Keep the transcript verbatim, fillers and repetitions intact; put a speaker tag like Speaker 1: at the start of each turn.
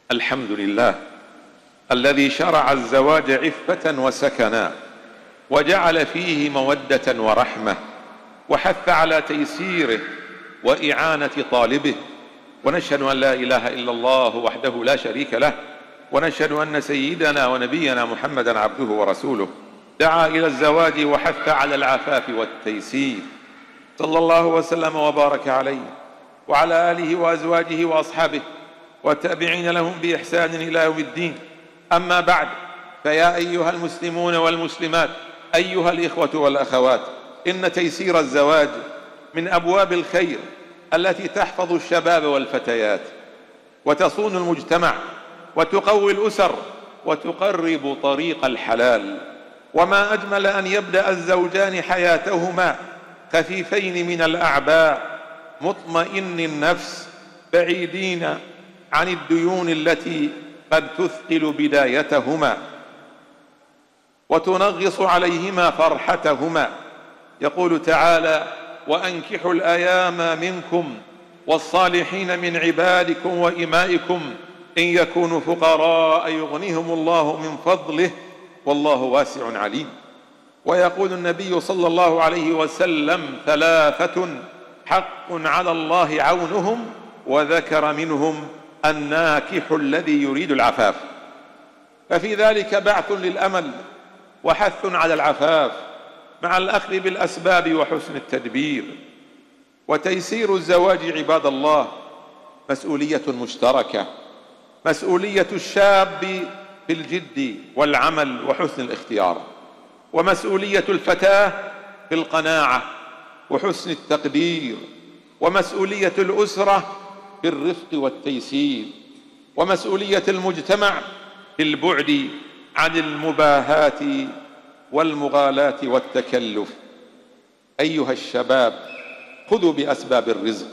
Speaker 1: الحمد لله الذي شرع الزواج عفة وسكنا، وجعل فيه مودة ورحمة، وحث على تيسيره وإعانة طالبه. ونشهد أن لا إله إلا الله وحده لا شريك له، ونشهد أن سيدنا ونبينا محمدا عبده ورسوله دعا إلى الزواج وحث على العفاف والتيسير، صلى الله وسلم وبارك عليه وعلى آله وأزواجه وأصحابه والتابعين لهم بإحسان إلى يوم الدين. أما بعد، فيا أيها المسلمون والمسلمات، أيها الإخوة والأخوات، إن تيسير الزواج من أبواب الخير التي تحفظ الشباب والفتيات وتصون المجتمع وتقوي الأسر وتقرب طريق الحلال. وما أجمل أن يبدأ الزوجان حياتهما خفيفين من الأعباء، مطمئن النفس، بعيدين عن الديون التي قد تثقل بدايتهما وتنغص عليهما فرحتهما. يقول تعالى: وأنكحوا الأيام منكم والصالحين من عبادكم وإمائكم إن يكونوا فقراء يغنيهم الله من فضله والله واسع عليم. ويقول النبي صلى الله عليه وسلم: ثلاثة حق على الله عونهم، وذكر منهم الناكح الذي يريد العفاف. ففي ذلك بعث للأمل وحث على العفاف مع الأخذ بالأسباب وحسن التدبير. وتيسير الزواج عباد الله مسؤولية مشتركة، مسؤولية الشاب في الجد والعمل وحسن الاختيار، ومسؤولية الفتاة في القناعة وحسن التقدير، ومسؤولية الأسرة في الرفق والتيسير، ومسؤولية المجتمع في البعد عن المباهات والمغالاة والتكلف. أيها الشباب، خذوا بأسباب الرزق